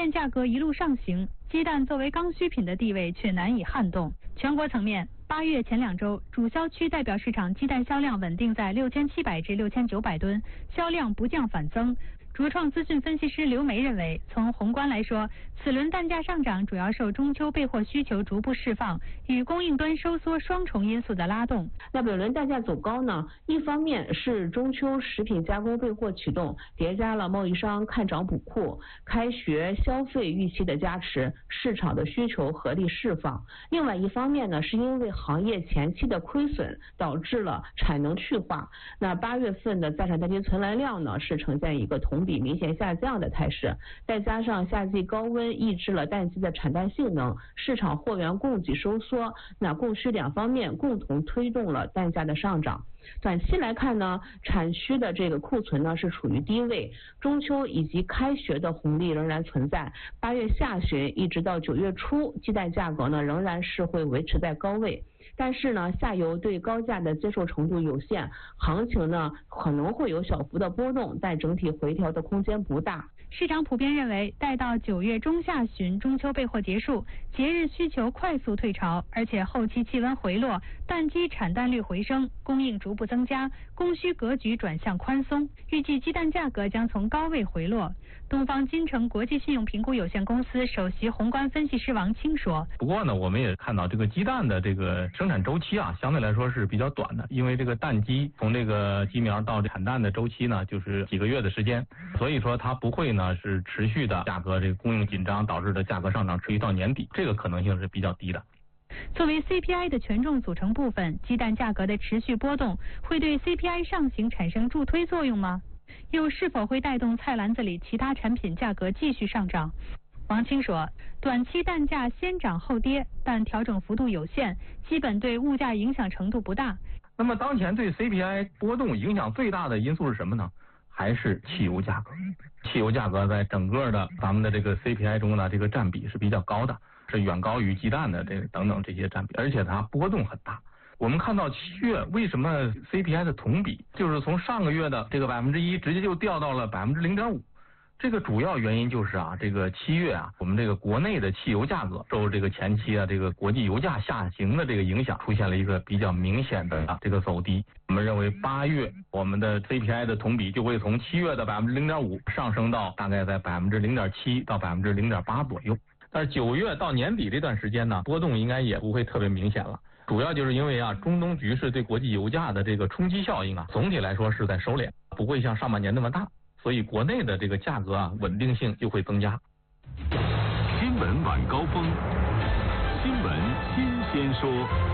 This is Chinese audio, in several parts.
蛋价格一路上行，鸡蛋作为刚需品的地位却难以撼动。全国层面，8月前2周，主销区代表市场鸡蛋销量稳定在6700至6900吨，销量不降反增。逐创资讯分析师刘梅认为，从宏观来说，此轮蛋价上涨主要受中秋备货需求逐步释放与供应端收缩双重因素的拉动。 那本轮蛋价走高呢，一方面是中秋食品加工备货启动，叠加了贸易商看涨补库、开学消费预期的加持，市场的需求合力释放；另外一方面呢，是因为行业前期的亏损导致了产能去化。那8月份的在产蛋鸡存栏量呢，是呈现一个同比明显下降的态势，再加上夏季高温抑制了蛋鸡的产蛋性能，市场货源供给收缩，那供需两方面共同推动了蛋价的上涨。短期来看呢，产需的这个库存呢是处于低位，中秋以及开学的红利仍然存在。8月下旬一直到9月初，鸡蛋价格呢仍然是会维持在高位。但是呢，下游对高价的接受程度有限，行情呢可能会有小幅的波动，但整体回调的空间不大。 市场普遍认为，待到9月中下旬中秋备货结束，节日需求快速退潮，而且后期气温回落，蛋鸡产蛋率回升，供应逐步增加，供需格局转向宽松，预计鸡蛋价格将从高位回落。东方金城国际信用评估有限公司首席宏观分析师王清说： 不过呢，我们也看到这个鸡蛋的这个生产周期啊，相对来说是比较短的，因为这个蛋鸡从这个鸡苗到产蛋的周期呢，就是几个月的时间，所以说它不会呢是持续的价格这个供应紧张导致的价格上涨持续到年底，这个可能性是比较低的。 作为 CPI 的权重组成部分，鸡蛋价格的持续波动会对 CPI 上行产生助推作用吗？又是否会带动菜篮子里其他产品价格继续上涨？王清说，短期蛋价先涨后跌，但调整幅度有限，基本对物价影响程度不大。 那么当前对 CPI 波动影响最大的因素是什么呢？还是汽油价格。汽油价格在整个的咱们的这个 CPI 中呢，这个占比是比较高的，是远高于鸡蛋的这个等等这些占比，而且它波动很大。我们看到7月为什么 CPI 的同比就是从上个月的这个1%直接就掉到了0.5%，这个主要原因就是这个7月我们这个国内的汽油价格受这个前期这个国际油价下行的这个影响，出现了一个比较明显的这个走低。我们认为8月我们的 CPI 的同比就会从7月的0.5%上升到大概在0.7%到0.8%左右。但是9月到年底这段时间呢，波动应该也不会特别明显了。主要就是因为中东局势对国际油价的这个冲击效应总体来说是在收敛，不会像上半年那么大，所以国内的这个价格稳定性就会增加。 新闻晚高峰，新闻新鲜说。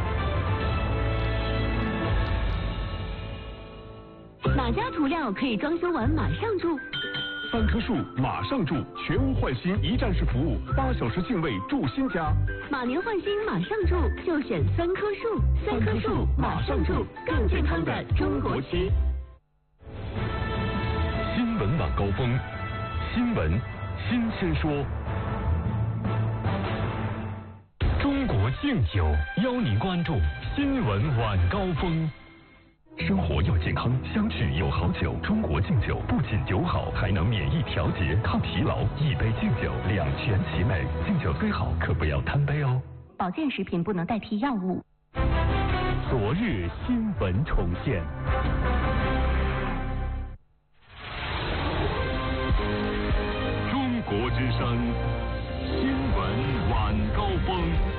哪家涂料可以装修完马上住 ？3棵树马上住，全屋换新一站式服务，8小时净位住新家。 马年换新马上住，就选3棵树，3棵树马上住，更健康的中国区。 新闻晚高峰，新闻新鲜说。中国敬酒邀您关注新闻晚高峰。生活要健康，相聚有好酒。中国敬酒不仅酒好，还能免疫调节、抗疲劳。一杯敬酒，两全其美。敬酒虽好，可不要贪杯哦。 保健食品不能代替药物。 昨日新闻重现。中国之声，新闻晚高峰。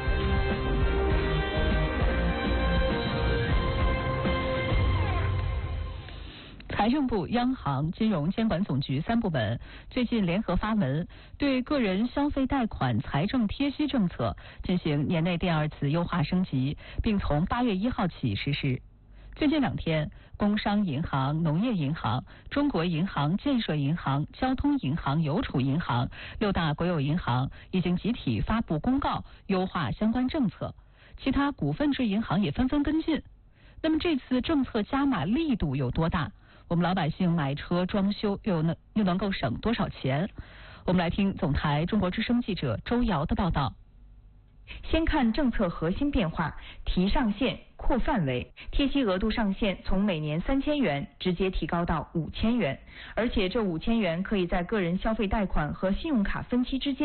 财政部、央行、金融监管总局3部门最近联合发文，对个人消费贷款财政贴息政策进行年内第2次优化升级，并从8月1号起实施。最近2天，工商银行、农业银行、中国银行、建设银行、交通银行、邮储银行6大国有银行已经集体发布公告，优化相关政策，其他股份制银行也纷纷跟进。那么这次政策加码力度有多大？我们老百姓买车装修又能够省多少钱？我们来听总台中国之声记者周瑶的报道。 先看政策核心变化，提上限、扩范围，贴息额度上限从每年3000元直接提高到5000元，而且这5000元可以在个人消费贷款和信用卡分期之间